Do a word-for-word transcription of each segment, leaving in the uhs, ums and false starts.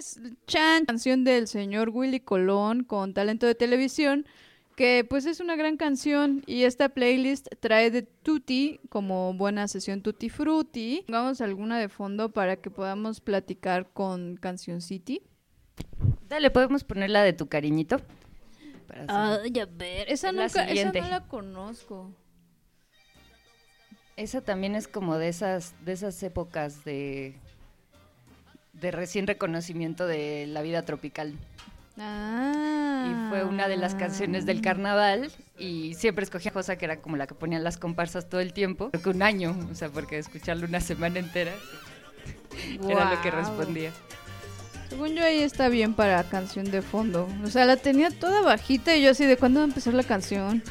Chan, canción del señor Willy Colón con talento de televisión, que pues es una gran canción y esta playlist trae de Tutti como buena sesión Tutti Frutti. Pongamos alguna de fondo para que podamos platicar con Canción City. Dale, podemos ponerla de Tu Cariñito. Ay, a ver, esa, Es la nunca, esa siguiente. no la conozco. Esa también es como de esas, de esas épocas de, de recién reconocimiento de la vida tropical. Ah. Y fue una de las canciones del carnaval y siempre escogía cosa que era como la que ponían las comparsas todo el tiempo. Creo que un año, o sea, porque escucharlo una semana entera Wow. era lo que respondía. Según yo ahí está bien para canción de fondo. O sea, la tenía toda bajita y yo así de ¿cuándo va a empezar la canción?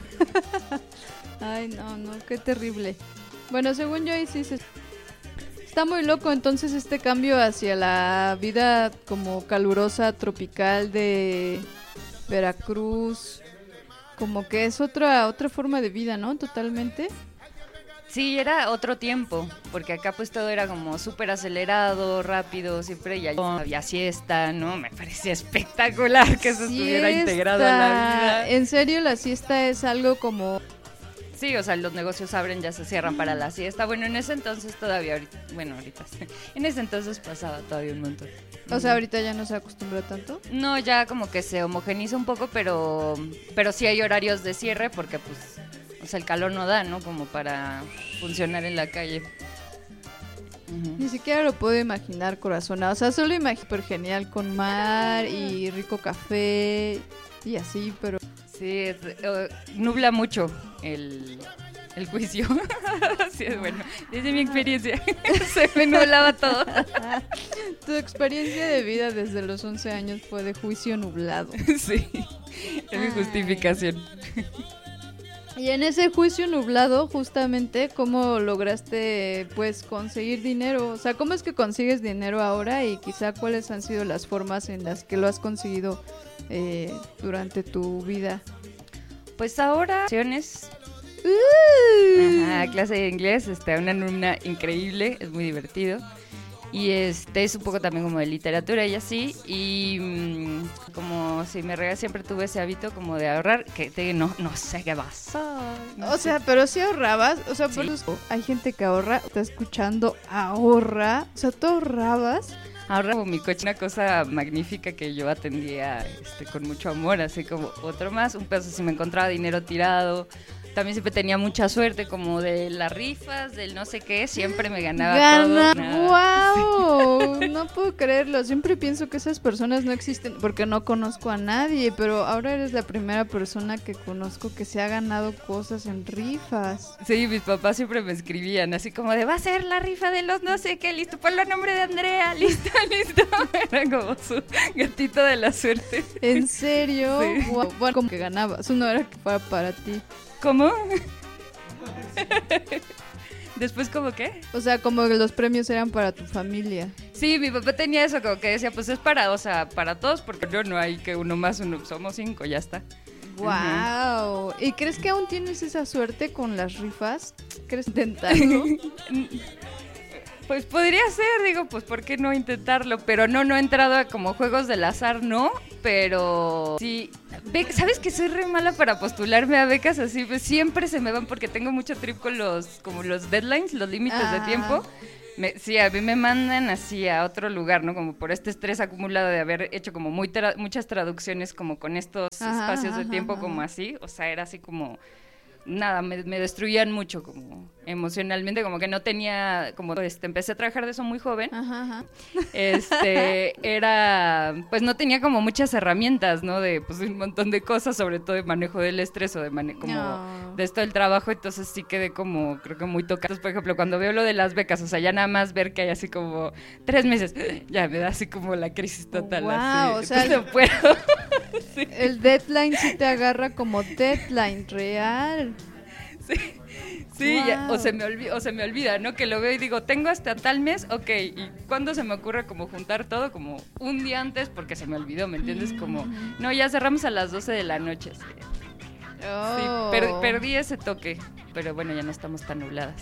Ay, no, no, qué terrible. Bueno, según yo ahí sí se... Está muy loco entonces este cambio hacia la vida como calurosa, tropical de Veracruz. Como que es otra otra forma de vida, ¿no? Totalmente. Sí, era otro tiempo, porque acá pues todo era como súper acelerado, rápido, siempre ya había siesta, ¿no? Me parecía espectacular que eso estuviera integrado en la vida. En serio, la siesta es algo como... Sí, o sea, los negocios abren, ya se cierran para la siesta. Bueno, en ese entonces todavía, ahorita, bueno, ahorita sí. En ese entonces pasaba todavía un montón. O sea, ahorita ya no se acostumbra tanto. No, ya como que se homogeniza un poco, pero, pero sí hay horarios de cierre porque pues, o sea, el calor no da, ¿no? Como para funcionar en la calle. Uh-huh. Ni siquiera lo puedo imaginar corazonado. O sea, solo imagino súper genial con mar y rico café y así, pero... Sí, es, uh, nubla mucho el, el juicio. Sí, es bueno. Desde mi experiencia se me nublaba todo. Tu experiencia de vida desde los once años fue de juicio nublado. Sí, es mi justificación. Y en ese juicio nublado, justamente, ¿cómo lograste, pues, conseguir dinero? O sea, ¿cómo es que consigues dinero ahora? Y quizá, ¿cuáles han sido las formas en las que lo has conseguido eh, durante tu vida? Pues ahora, acciones. Uh. Ajá, clase de inglés, este, una alumna increíble, es muy divertido. Y este es un poco también como de literatura y así. Y mmm, como si me regalé, siempre tuve ese hábito como de ahorrar, que te, no, no sé qué pasa. No o sé. sea, pero si ahorrabas, o sea, Sí. por eso hay gente que ahorra, está escuchando, ahorra, o sea, ¿tú ahorrabas? Ahorra como mi coche, una cosa magnífica que yo atendía este, con mucho amor, así como otro más, un peso si me encontraba dinero tirado. También siempre tenía mucha suerte como de las rifas, del no sé qué, siempre me ganaba Gana, todo. wow, sí. No puedo creerlo, siempre pienso que esas personas no existen porque no conozco a nadie, pero ahora eres la primera persona que conozco que se ha ganado cosas en rifas. Sí, mis papás siempre me escribían así como de va a ser la rifa de los no sé qué, listo, ponlo a nombre de Andrea, listo, listo. Era como su gatito de la suerte. ¿En serio? Sí. Wow. Bueno, como que ganabas, no era que fuera para ti. ¿Cómo? ¿Después cómo qué? O sea, como que los premios eran para tu familia. Sí, mi papá tenía eso, como que decía, pues es para, o sea, para todos, porque yo no hay que uno más, uno, somos cinco, ya está. Wow. Uh-huh. ¿Y crees que aún tienes esa suerte con las rifas? ¿Quieres intentarlo? Pues podría ser, digo, pues ¿por qué no intentarlo? Pero no, no he entrado a como juegos del azar, no, pero sí, be- ¿sabes que soy re mala para postularme a becas así? Pues siempre se me van porque tengo mucho trip con los, como los deadlines, los límites ah. de tiempo. Me, sí, a mí me mandan así a otro lugar, ¿no? Como por este estrés acumulado de haber hecho como muy tra- muchas traducciones como con estos ajá, espacios de ajá, tiempo ajá. como así, o sea, era así como... Nada, me, me destruían mucho como emocionalmente, como que no tenía, como este, empecé a trabajar de eso muy joven, ajá, ajá. este, era, pues no tenía como muchas herramientas, ¿no? De pues un montón de cosas, sobre todo de manejo del estrés o de mane- como no. de esto del trabajo, entonces sí quedé como, creo que muy tocada. Por ejemplo, cuando veo lo de las becas, o sea, ya nada más ver que hay así como tres meses, ya me da así como la crisis total, wow, así, o sea, no puedo. Sí. El deadline sí te agarra como deadline real. Sí, sí wow. ya, o, se me olvida, o se me olvida, ¿no? Que lo veo y digo, tengo hasta tal mes, ok, ¿y cuándo se me ocurre como juntar todo? Como un día antes porque se me olvidó, ¿me entiendes? Como, no, ya cerramos a las doce de la noche. Sí, oh. sí per- perdí ese toque, pero bueno, ya no estamos tan nubladas.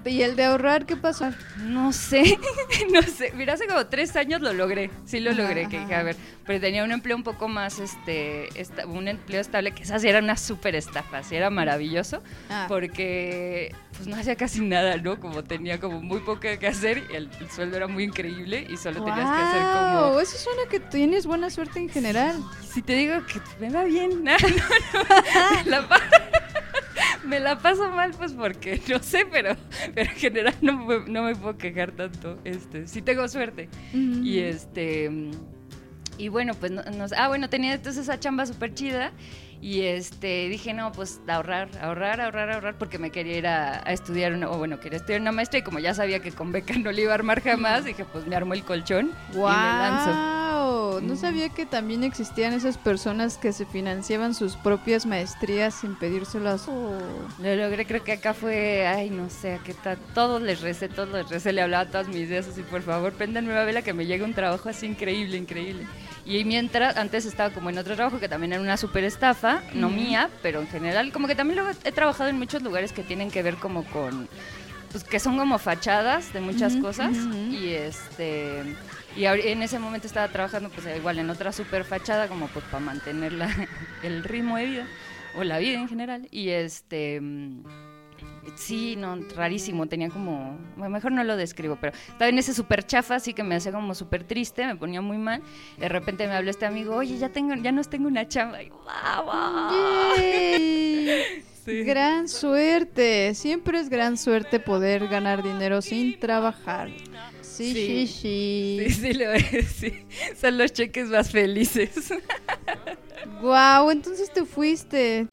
¿Y el de ahorrar qué pasó? No sé, no sé. Mira, hace como tres años lo logré. Sí lo Ajá, logré, que ajá. dije, a ver, pero tenía un empleo un poco más, este, esta- un empleo estable, que esas sí era una súper estafa, sí era maravilloso, Ah. porque pues no hacía casi nada, ¿no? Como tenía como muy poco que hacer, y el, el sueldo era muy increíble y solo tenías que hacer como... Wow, eso suena que tienes buena suerte en general. Si te digo que me va bien, no, no, no, me la, pa- me la paso mal pues porque no sé, pero, pero en general no, me- no me puedo quejar tanto, este, sí tengo suerte. Ujú. Y este y bueno, pues no, no sé, ah bueno, tenía entonces esa chamba súper chida y este dije, no, pues ahorrar, ahorrar, ahorrar, ahorrar, porque me quería ir a, a estudiar, una, o bueno, quería estudiar una maestría y como ya sabía que con beca no le iba a armar jamás, dije, pues me armo el colchón Wow, y me lanzo. no Mm. sabía que también existían esas personas que se financiaban sus propias maestrías sin pedírselas. Oh. Lo logré, creo que acá fue, ay, no sé, qué tal, todos les recé, todos les recé, le hablaba a todas mis ideas así, por favor, préndanme una vela que me llegue un trabajo así increíble, increíble. Y mientras, antes estaba como en otro trabajo que también era una súper estafa, no Ujú. mía, pero en general, como que también luego he trabajado en muchos lugares que tienen que ver como con, pues que son como fachadas de muchas Ujú, cosas, ujú, ujú. y este... Y ahori- en ese momento estaba trabajando pues igual en otra super fachada como pues para mantener la- el ritmo de vida o la vida en general y este mm, sí, no, rarísimo, tenía como, bueno, mejor no lo describo, pero estaba en ese super chafa, así que me hacía como súper triste, me ponía muy mal. De repente me habló este amigo, oye, ya tengo, ya nos tengo una chamba. Y yo, ¡vamos! Yay. Sí. Gran suerte. Siempre es gran suerte poder ganar dinero sin trabajar. Sí, sí, Sí. sí. Sí, sí, lo es, sí. Son los cheques más felices. Wow, entonces te fuiste.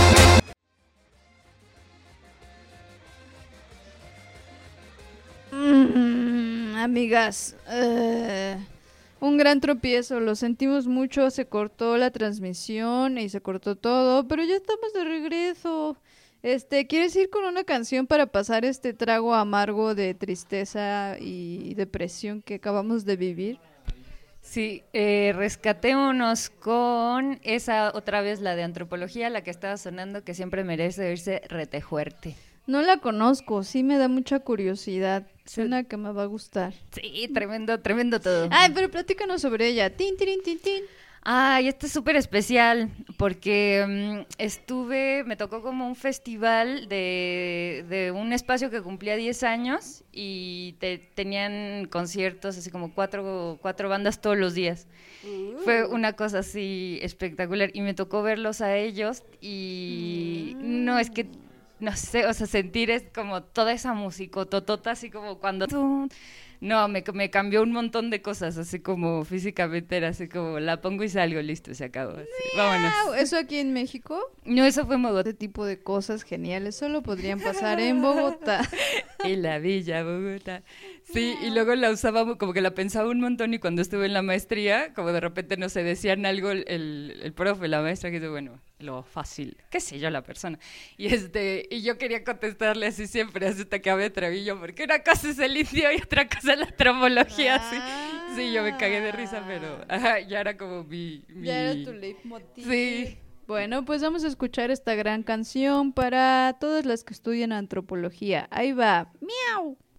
Mm, amigas, eh, un gran tropiezo, lo sentimos mucho, se cortó la transmisión y se cortó todo, pero ya estamos de regreso. Este, ¿quieres ir con una canción para pasar este trago amargo de tristeza y depresión que acabamos de vivir? Sí, eh, rescaté unos con esa otra vez, la de antropología, la que estaba sonando, que siempre merece oírse retejuerte. No la conozco, sí me da mucha curiosidad. Sí. Suena que me va a gustar. Sí, tremendo, tremendo todo. Ay, pero platícanos sobre ella. Tin, tin, tin, tin. Ay, este es súper especial porque mm, estuve, me tocó como un festival de, de un espacio que cumplía diez años y te- tenían conciertos, así como cuatro, cuatro bandas todos los días. Fue una cosa así espectacular y me tocó verlos a ellos y no, es que, no sé, o sea, sentir es como toda esa música, totota, así como cuando... No, me, me cambió un montón de cosas, así como físicamente era así como la pongo y salgo, listo, se acabó. Así, vámonos. Au, ¿eso aquí en México? No, eso fue en Bogotá. Este tipo de cosas geniales solo podrían pasar en Bogotá. En la Villa Bogotá. Sí, y luego la usaba mu- como que la pensaba un montón y cuando estuve en la maestría, como de repente, no sé, decían algo el, el, el profe, la maestra, que dice, bueno, lo fácil, qué sé yo, la persona. Y este, y yo quería contestarle así siempre, hasta que me atreví yo, porque una cosa es el indio y otra cosa es la antropología, así. Sí, yo me cagué de risa, pero ajá, ya era como mi... mi... Ya era tu leitmotiv. Sí. Bueno, pues vamos a escuchar esta gran canción para todas las que estudian antropología. Ahí va. ¡Miau!